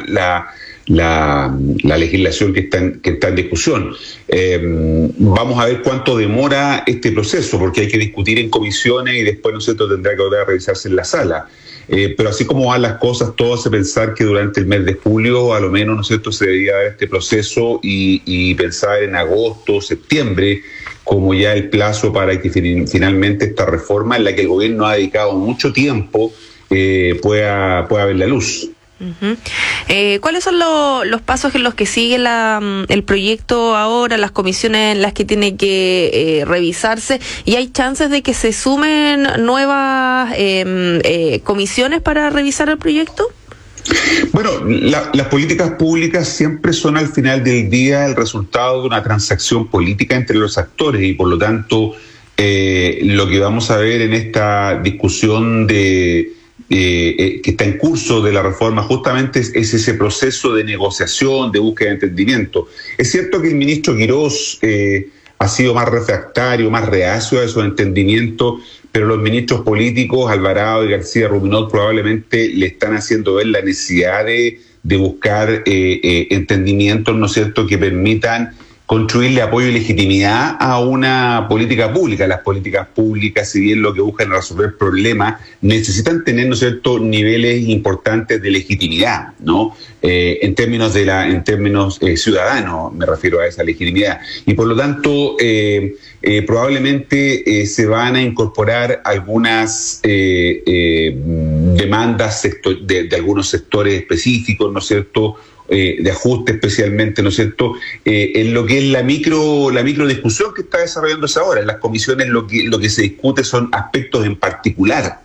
Speaker 10: la legislación que está en discusión. Vamos a ver cuánto demora este proceso, porque hay que discutir en comisiones y después, ¿no es cierto?, tendrá que volver a revisarse en la sala. Pero así como van las cosas, todo hace pensar que durante el mes de julio, a lo menos, ¿no es cierto?, se debería dar este proceso y pensar en agosto, septiembre, como ya el plazo para que finalmente esta reforma, en la que el gobierno ha dedicado mucho tiempo, pueda ver la luz.
Speaker 1: Uh-huh. ¿Cuáles son los pasos en los que sigue el proyecto ahora, las comisiones en las que tiene que revisarse, y hay chances de que se sumen nuevas comisiones para revisar el proyecto?
Speaker 10: Bueno, las políticas públicas siempre son al final del día el resultado de una transacción política entre los actores, y por lo tanto lo que vamos a ver en esta discusión que está en curso de la reforma justamente es ese proceso de negociación, de búsqueda de entendimiento. Es cierto que el ministro Quirós ha sido más refractario, más reacio a esos entendimientos, pero los ministros políticos, Alvarado y García Ruminot, probablemente le están haciendo ver la necesidad de buscar entendimientos, ¿no es cierto?, que permitan construirle apoyo y legitimidad a una política pública. Las políticas públicas, si bien lo que buscan es resolver problemas, necesitan tener, ¿no es cierto?, niveles importantes de legitimidad, ¿no? En términos ciudadanos, me refiero a esa legitimidad. Y por lo tanto, probablemente se van a incorporar algunas demandas de algunos sectores específicos, ¿no es cierto?, de ajuste especialmente, ¿no es cierto?, en lo que es la micro discusión que está desarrollándose ahora. En las comisiones lo que se discute son aspectos en particular,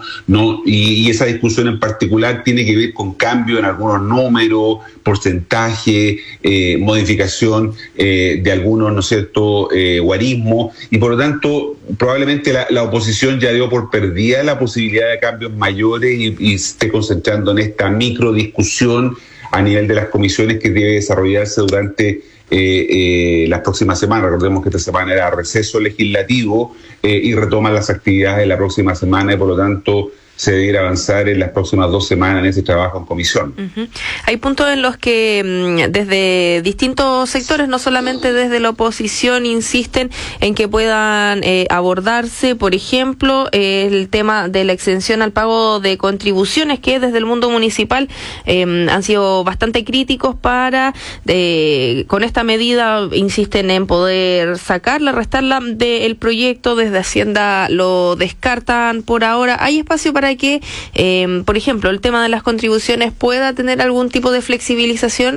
Speaker 10: y esa discusión en particular tiene que ver con cambio en algunos números, porcentaje, modificación de algunos, ¿no es cierto?, guarismos, y por lo tanto probablemente la oposición ya dio por perdida la posibilidad de cambios mayores y esté concentrando en esta micro discusión a nivel de las comisiones que debe desarrollarse durante las próximas semanas. Recordemos que esta semana era receso legislativo y retoman las actividades de la próxima semana y por lo tanto se debiera avanzar en las próximas 2 semanas en ese trabajo en comisión.
Speaker 1: Uh-huh. Hay puntos en los que desde distintos sectores, no solamente desde la oposición, insisten en que puedan abordarse, por ejemplo, el tema de la exención al pago de contribuciones, que desde el mundo municipal han sido bastante críticos con esta medida insisten en poder sacarla, restarla del proyecto. Desde Hacienda lo descartan por ahora. ¿Hay espacio para que, por ejemplo, el tema de las contribuciones pueda tener algún tipo de flexibilización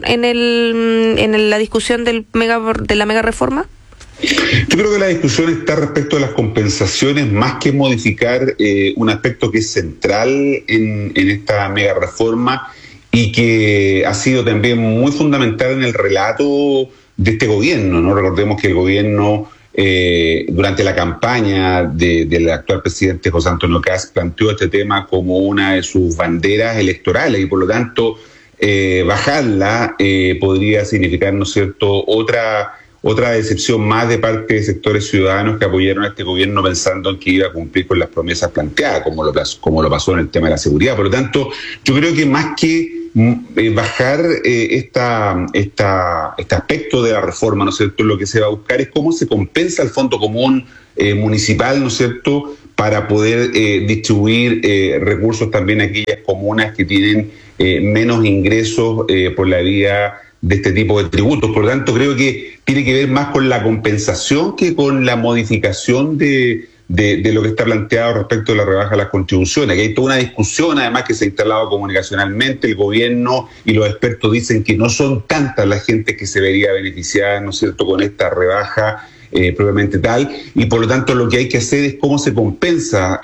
Speaker 1: en la discusión de la mega reforma?
Speaker 10: Yo creo que la discusión está respecto a las compensaciones, más que modificar un aspecto que es central en esta mega reforma y que ha sido también muy fundamental en el relato de este gobierno, ¿no? Recordemos que el gobierno durante la campaña del actual presidente José Antonio Kast planteó este tema como una de sus banderas electorales y por lo tanto bajarla podría significar, ¿no es cierto?, otra decepción más de parte de sectores ciudadanos que apoyaron a este gobierno pensando en que iba a cumplir con las promesas planteadas, como lo pasó en el tema de la seguridad. Por lo tanto, yo creo que más que bajar este aspecto de la reforma, ¿no es cierto?, lo que se va a buscar es cómo se compensa el Fondo Común Municipal, ¿no es cierto?, para poder distribuir recursos también a aquellas comunas que tienen menos ingresos por la vía de este tipo de tributos. Por lo tanto, creo que tiene que ver más con la compensación que con la modificación de lo que está planteado respecto de la rebaja de las contribuciones. Aquí hay toda una discusión, además, que se ha instalado comunicacionalmente. El gobierno y los expertos dicen que no son tantas las gente que se vería beneficiada, ¿no es cierto?, con esta rebaja propiamente tal, y por lo tanto lo que hay que hacer es cómo se compensa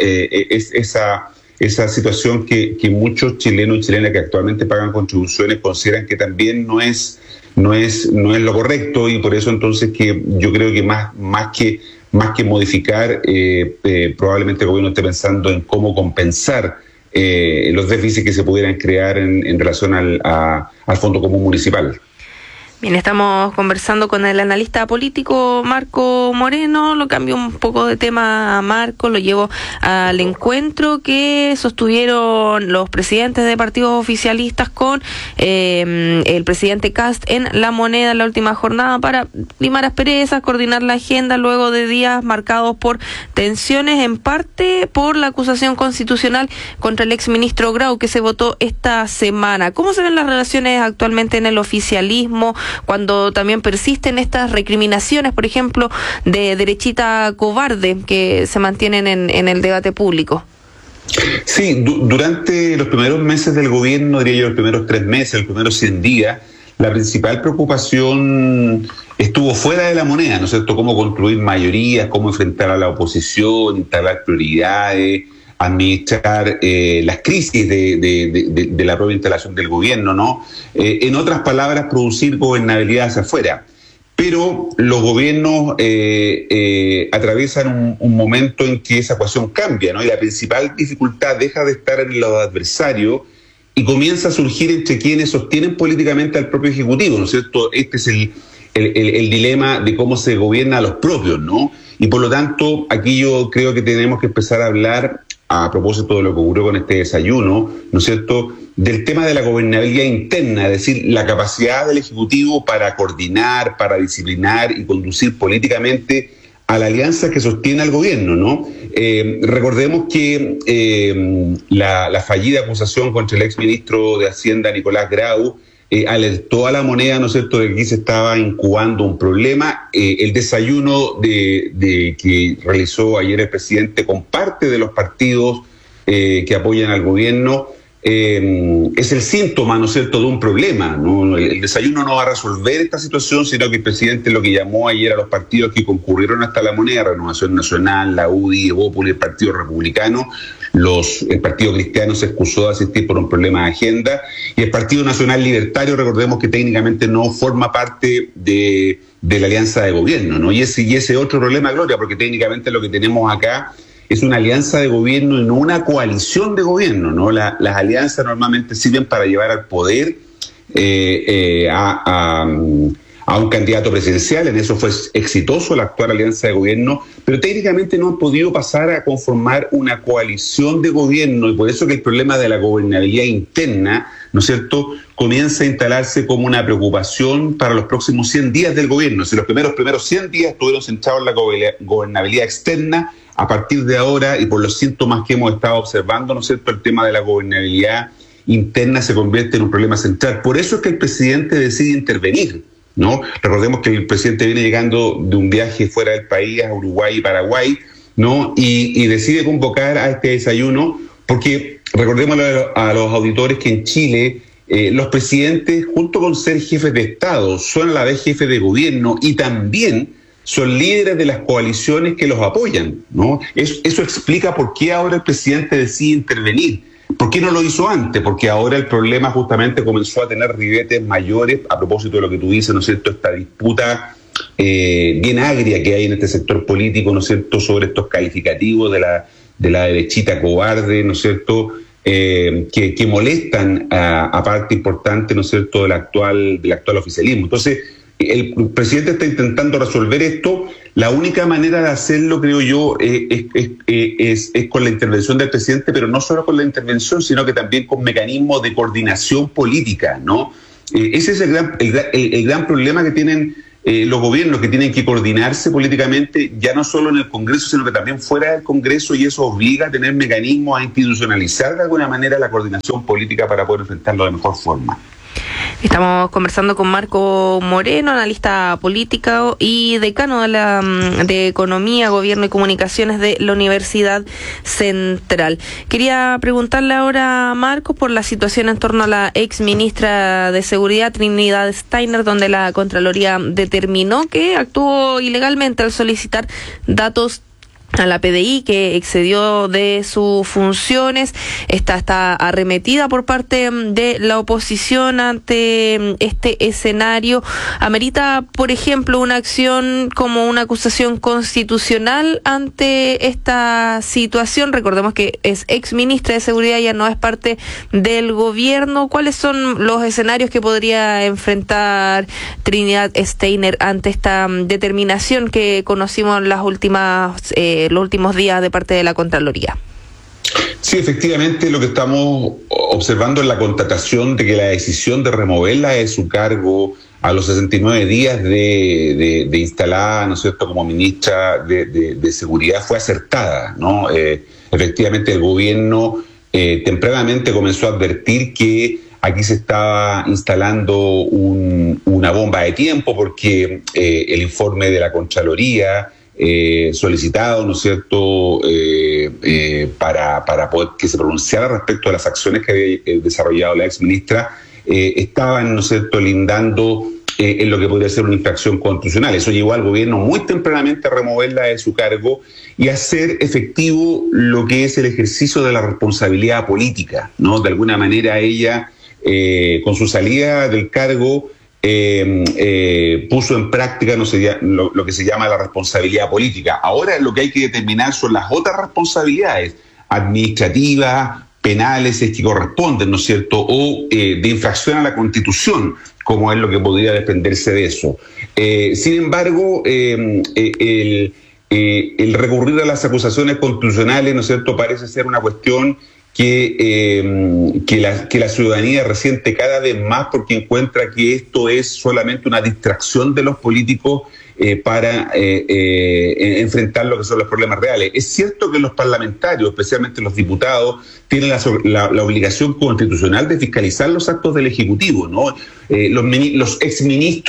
Speaker 10: esa situación que muchos chilenos y chilenas que actualmente pagan contribuciones consideran que también no es lo correcto, y por eso entonces que yo creo que más que modificar, probablemente el gobierno esté pensando en cómo compensar los déficits que se pudieran crear en relación al Fondo Común Municipal.
Speaker 1: Bien, estamos conversando con el analista político Marco Moreno. Lo cambio un poco de tema a Marco, lo llevo al encuentro que sostuvieron los presidentes de partidos oficialistas con el presidente Kast en La Moneda en la última jornada para limar asperezas, coordinar la agenda luego de días marcados por tensiones, en parte por la acusación constitucional contra el exministro Grau que se votó esta semana. ¿Cómo se ven las relaciones actualmente en el oficialismo cuando también persisten estas recriminaciones, por ejemplo, de derechita cobarde que se mantienen en el debate público?
Speaker 10: Sí, durante los primeros meses del gobierno, diría yo los primeros 3 meses, los primeros 100 días, la principal preocupación estuvo fuera de La Moneda, ¿no es cierto?, cómo construir mayorías, cómo enfrentar a la oposición, instalar prioridades, administrar las crisis de la propia instalación del gobierno, ¿no? En otras palabras, producir gobernabilidad hacia afuera. Pero los gobiernos atraviesan un momento en que esa ecuación cambia, ¿no? Y la principal dificultad deja de estar en los adversarios y comienza a surgir entre quienes sostienen políticamente al propio Ejecutivo, ¿no es cierto? Este es el dilema de cómo se gobierna a los propios, ¿no? Y por lo tanto, aquí yo creo que tenemos que empezar a hablar, a propósito de lo que ocurrió con este desayuno, ¿no es cierto?, del tema de la gobernabilidad interna, es decir, la capacidad del Ejecutivo para coordinar, para disciplinar y conducir políticamente a la alianza que sostiene al gobierno, ¿no? Recordemos que la fallida acusación contra el exministro de Hacienda, Nicolás Grau, alertó a La Moneda, ¿no es cierto?, de que aquí se estaba incubando un problema. El desayuno de que realizó ayer el presidente con parte de los partidos que apoyan al gobierno es el síntoma, ¿no es cierto?, de un problema, ¿no? El desayuno no va a resolver esta situación, sino que el presidente lo que llamó ayer a los partidos que concurrieron hasta la moneda, Renovación Nacional, la UDI, Evópolis, el Partido Republicano, el Partido Cristiano se excusó de asistir por un problema de agenda, y el Partido Nacional Libertario, recordemos que técnicamente no forma parte de la alianza de gobierno, ¿no? Y ese otro problema, Gloria, porque técnicamente lo que tenemos acá es una alianza de gobierno y no una coalición de gobierno, ¿no? Las alianzas normalmente sirven para llevar al poder a un candidato presidencial. En eso fue exitoso la actual alianza de gobierno, pero técnicamente no han podido pasar a conformar una coalición de gobierno, y por eso que el problema de la gobernabilidad interna, ¿no es cierto?, comienza a instalarse como una preocupación para los próximos 100 días del gobierno. Si los primeros 100 días estuvieron centrados en la gobernabilidad externa, a partir de ahora, y por los síntomas que hemos estado observando, ¿no es cierto?, el tema de la gobernabilidad interna se convierte en un problema central. Por eso es que el presidente decide intervenir, ¿no? Recordemos que el presidente viene llegando de un viaje fuera del país, a Uruguay y Paraguay, ¿no? Y decide convocar a este desayuno, porque recordemos a los auditores que en Chile los presidentes, junto con ser jefes de Estado, son a la vez jefes de gobierno y también son líderes de las coaliciones que los apoyan, ¿no? Eso explica por qué ahora el presidente decide intervenir. ¿Por qué no lo hizo antes? Porque ahora el problema justamente comenzó a tener ribetes mayores, a propósito de lo que tú dices, ¿no es cierto?, esta disputa bien agria que hay en este sector político, ¿no es cierto?, sobre estos calificativos de la derechita cobarde, ¿no es cierto?, que molestan a parte importante, ¿no es cierto?, del actual oficialismo. Entonces, el presidente está intentando resolver esto. La única manera de hacerlo, creo yo, es con la intervención del presidente, pero no solo con la intervención, sino que también con mecanismos de coordinación política, ¿no? Ese es el gran problema que tienen los gobiernos, que tienen que coordinarse políticamente, ya no solo en el Congreso, sino que también fuera del Congreso, y eso obliga a tener mecanismos, a institucionalizar de alguna manera la coordinación política para poder enfrentarlo de mejor forma.
Speaker 1: Estamos conversando con Marco Moreno, analista político y decano de Economía, Gobierno y Comunicaciones de la Universidad Central. Quería preguntarle ahora a Marco por la situación en torno a la ex ministra de Seguridad, Trinidad Steiner, donde la Contraloría determinó que actuó ilegalmente al solicitar datos a la PDI, que excedió de sus funciones. Esta está arremetida por parte de la oposición ante este escenario. ¿Amerita, por ejemplo, una acción como una acusación constitucional ante esta situación? Recordemos que es ex ministra de Seguridad, ya no es parte del gobierno. ¿Cuáles son los escenarios que podría enfrentar Trinidad Steiner ante esta determinación que conocimos los últimos días de parte de la Contraloría?
Speaker 10: Sí, efectivamente, lo que estamos observando es la constatación de que la decisión de removerla de su cargo a los 69 días de instalada, ¿no es cierto?, como ministra de Seguridad fue acertada, ¿no? Efectivamente, el gobierno tempranamente comenzó a advertir que aquí se estaba instalando una bomba de tiempo, porque el informe de la Contraloría solicitado, ¿no es cierto?, para poder que se pronunciara respecto a las acciones que había desarrollado la exministra, estaban, ¿no es cierto?, lindando en lo que podría ser una infracción constitucional. Eso llevó al gobierno muy tempranamente a removerla de su cargo y a hacer efectivo lo que es el ejercicio de la responsabilidad política, ¿no? De alguna manera ella, con su salida del cargo, puso en práctica lo que se llama la responsabilidad política. Ahora lo que hay que determinar son las otras responsabilidades administrativas, penales, si es que corresponden, ¿no es cierto?, o de infracción a la Constitución, como es lo que podría desprenderse de eso. Sin embargo, el recurrir a las acusaciones constitucionales, ¿no es cierto?, parece ser una cuestión que la ciudadanía resiente cada vez más, porque encuentra que esto es solamente una distracción de los políticos para enfrentar lo que son los problemas reales. Es cierto que los parlamentarios, especialmente los diputados, tienen la obligación constitucional de fiscalizar los actos del Ejecutivo, ¿no? Los exministros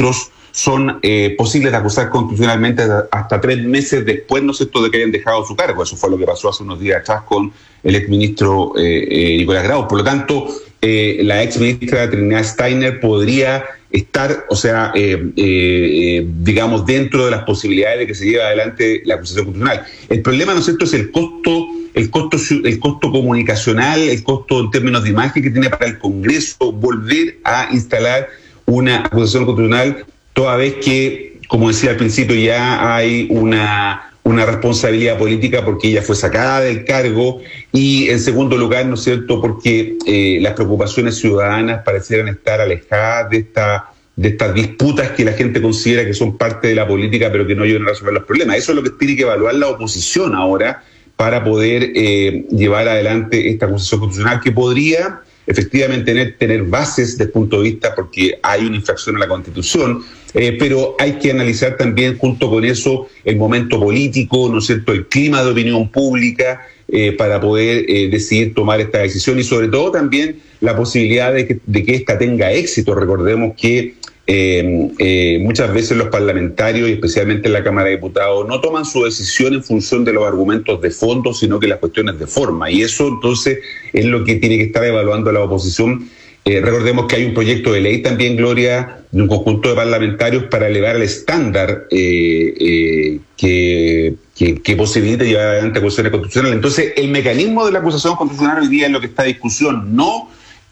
Speaker 10: son posibles de acusar constitucionalmente hasta 3 meses después, ¿no es cierto?, de que hayan dejado su cargo. Eso fue lo que pasó hace unos días atrás con el exministro Nicolás Grau. Por lo tanto, la exministra Trinidad Steiner podría estar, digamos, dentro de las posibilidades de que se lleve adelante la acusación constitucional. El problema, ¿no es cierto?, es el costo comunicacional, el costo en términos de imagen que tiene para el Congreso volver a instalar una acusación constitucional, toda vez que, como decía al principio, ya hay una responsabilidad política porque ella fue sacada del cargo, y en segundo lugar, ¿no es cierto?, porque las preocupaciones ciudadanas parecieran estar alejadas de estas disputas que la gente considera que son parte de la política pero que no ayudan a resolver los problemas. Eso es lo que tiene que evaluar la oposición ahora para poder llevar adelante esta acusación constitucional, que podría efectivamente tener bases desde el punto de vista, porque hay una infracción a la Constitución, pero hay que analizar también junto con eso el momento político, ¿no es cierto?, el clima de opinión pública, para poder decidir tomar esta decisión, y sobre todo también la posibilidad de que esta tenga éxito. Recordemos que muchas veces los parlamentarios, y especialmente en la Cámara de Diputados, no toman su decisión en función de los argumentos de fondo, sino que las cuestiones de forma, y eso entonces es lo que tiene que estar evaluando la oposición. Recordemos que hay un proyecto de ley también, Gloria, de un conjunto de parlamentarios para elevar el estándar que posibilite llevar adelante acusaciones constitucionales. Entonces, el mecanismo de la acusación constitucional hoy día es lo que está en discusión, no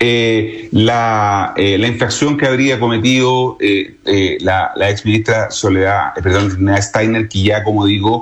Speaker 10: la infracción que habría cometido la exministra Trinidad Steiner, que ya, como digo,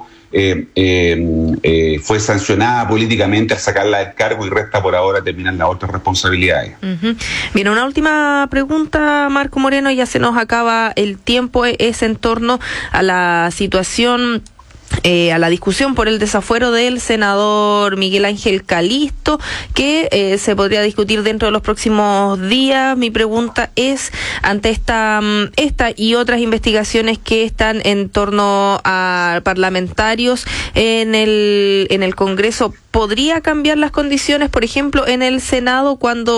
Speaker 10: fue sancionada políticamente al sacarla del cargo, y resta por ahora terminar las otras responsabilidades.
Speaker 1: Uh-huh. Bien, una última pregunta, Marco Moreno, ya se nos acaba el tiempo, es en torno a la situación, a la discusión por el desafuero del senador Miguel Ángel Calisto, que se podría discutir dentro de los próximos días. Mi pregunta es, ante esta y otras investigaciones que están en torno a parlamentarios en el Congreso, ¿podría cambiar las condiciones, por ejemplo, en el Senado, cuando